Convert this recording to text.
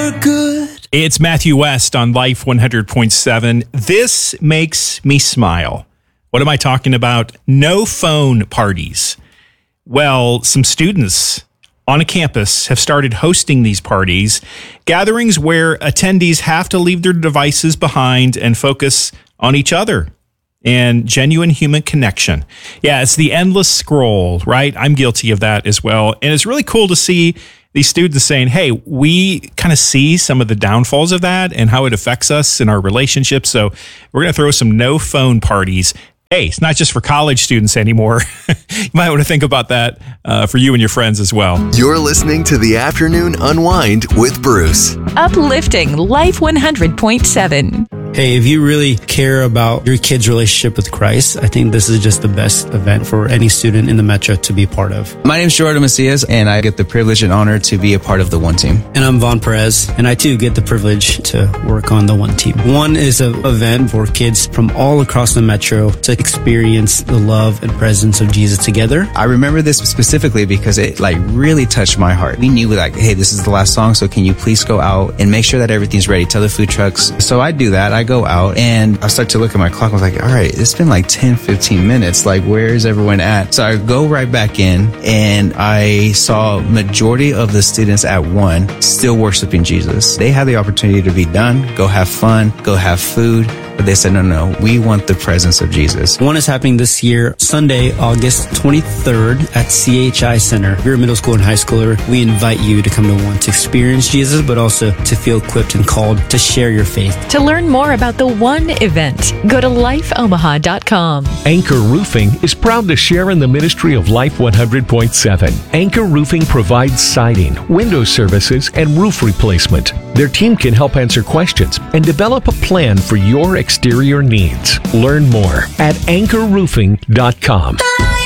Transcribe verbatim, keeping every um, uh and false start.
for good. It's Matthew West on Life one hundred point seven. This makes me smile. What am I talking about? No phone parties. Well, some students on a campus have started hosting these parties, gatherings where attendees have to leave their devices behind and focus on each other and genuine human connection. Yeah, it's the endless scroll, right? I'm guilty of that as well. And it's really cool to see these students saying, hey, we kind of see some of the downfalls of that and how it affects us in our relationships. So we're going to throw some no phone parties. Hey, it's not just for college students anymore. You might want to think about that uh, for you and your friends as well. You're listening to the Afternoon Unwind with Bruce. Uplifting Life one hundred point seven. Hey, if you really care about your kid's relationship with Christ, I think this is just the best event for any student in the Metro to be part of. My name is Jordan Macias, and I get the privilege and honor to be a part of the One Team. And I'm Vaughn Perez, and I too get the privilege to work on the One Team. One is an event for kids from all across the Metro to experience the love and presence of Jesus together. I remember this specifically because it like really touched my heart. We knew like, hey, this is the last song, so can you please go out and make sure that everything's ready? Tell the food trucks. So I do that. I go out and I start to look at my clock. I was like, all right, it's been like ten, fifteen minutes. Like, where is everyone at? So I go right back in and I saw majority of the students at one still worshiping Jesus. They had the opportunity to be done, go have fun, go have food. But they said, no, no, we want the presence of Jesus. One is happening this year, Sunday, August twenty-third at C H I Center. If you're a middle school and high schooler, we invite you to come to one to experience Jesus, but also to feel equipped and called to share your faith. To learn more about the One event, go to life omaha dot com. Anchor Roofing is proud to share in the ministry of Life one hundred point seven. Anchor Roofing provides siding, window services, and roof replacement. Their team can help answer questions and develop a plan for your exterior needs. Learn more at anchor roofing dot com.